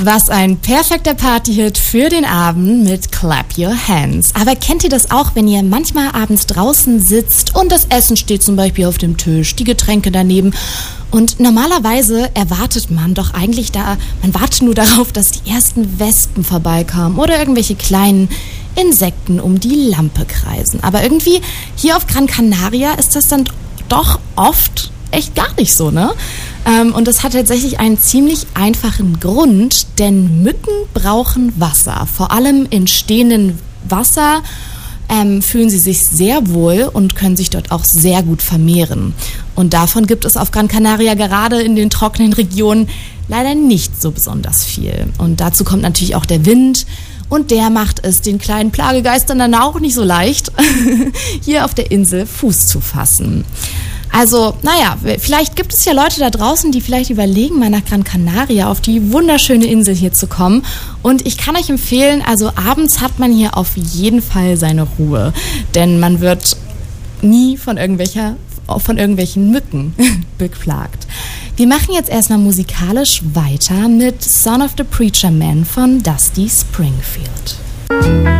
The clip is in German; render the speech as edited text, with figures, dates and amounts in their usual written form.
Was ein perfekter Partyhit für den Abend mit Clap Your Hands. Aber kennt ihr das auch, wenn ihr manchmal abends draußen sitzt und das Essen steht zum Beispiel auf dem Tisch, die Getränke daneben und normalerweise erwartet man doch eigentlich man wartet nur darauf, dass die ersten Wespen vorbeikommen oder irgendwelche kleinen Insekten um die Lampe kreisen. Aber irgendwie hier auf Gran Canaria ist das dann doch oft echt gar nicht so, ne? Und das hat tatsächlich einen ziemlich einfachen Grund, denn Mücken brauchen Wasser. Vor allem in stehendem Wasser fühlen sie sich sehr wohl und können sich dort auch sehr gut vermehren. Und davon gibt es auf Gran Canaria gerade in den trockenen Regionen leider nicht so besonders viel. Und dazu kommt natürlich auch der Wind. Und der macht es den kleinen Plagegeistern dann auch nicht so leicht, hier auf der Insel Fuß zu fassen. Also, naja, vielleicht gibt es ja Leute da draußen, die vielleicht überlegen, mal nach Gran Canaria auf die wunderschöne Insel hier zu kommen. Und ich kann euch empfehlen, also abends hat man hier auf jeden Fall seine Ruhe. Denn man wird nie von irgendwelchen Mücken beplagt. Wir machen jetzt erstmal musikalisch weiter mit Son of the Preacher Man von Dusty Springfield.